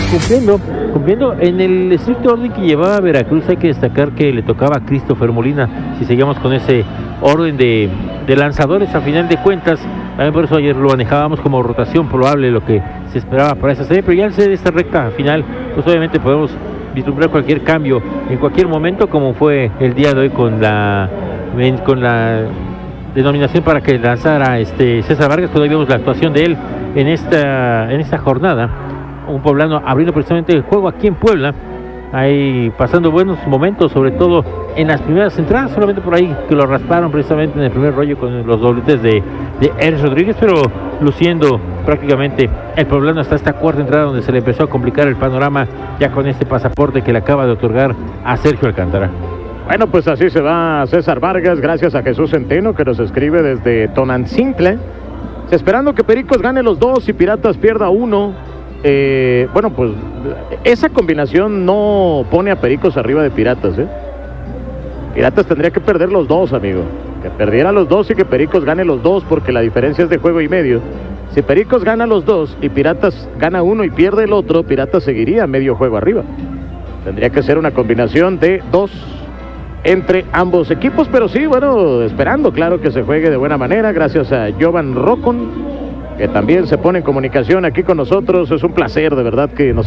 cumpliendo en el estricto orden que llevaba Veracruz. Hay que destacar que le tocaba a Christopher Molina, si seguíamos con ese orden de lanzadores a final de cuentas. También por eso ayer lo manejábamos como rotación probable, lo que se esperaba para esa serie, pero ya al ser esta recta final, pues obviamente podemos vislumbrar cualquier cambio en cualquier momento, como fue el día de hoy con la denominación para que lanzara César Vargas. Todavía vimos la actuación de él en esta jornada, un poblano abriendo precisamente el juego aquí en Puebla, ahí pasando buenos momentos, sobre todo en las primeras entradas, solamente por ahí que lo rasparon precisamente en el primer rollo con los dobletes de Eres Rodríguez, pero luciendo prácticamente el poblano hasta esta cuarta entrada, donde se le empezó a complicar el panorama ya con este pasaporte que le acaba de otorgar a Sergio Alcántara. Bueno, pues así se va César Vargas, gracias a Jesús Centeno, que nos escribe desde Tonancintle, esperando que Pericos gane los dos y Piratas pierda uno. Bueno, pues esa combinación no pone a Pericos arriba de Piratas, Piratas tendría que perder los dos, amigo. Que perdiera los dos y que Pericos gane los dos, porque la diferencia es de juego y medio. Si Pericos gana los dos y Piratas gana uno y pierde el otro, Piratas seguiría medio juego arriba. Tendría que ser una combinación de dos entre ambos equipos, pero sí, bueno, esperando, claro, que se juegue de buena manera. Gracias a Jovan Rocon, que también se pone en comunicación aquí con nosotros. Es un placer, de verdad, que nos